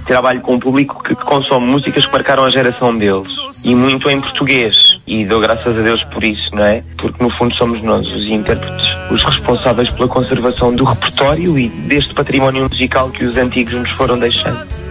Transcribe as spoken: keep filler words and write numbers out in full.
trabalho com um público que consome músicas que marcaram a geração deles, e muito em português, e dou graças a Deus por isso, não é? Porque no fundo somos nós, os intérpretes, os responsáveis pela conservação do repertório e deste património musical que os antigos nos foram deixando.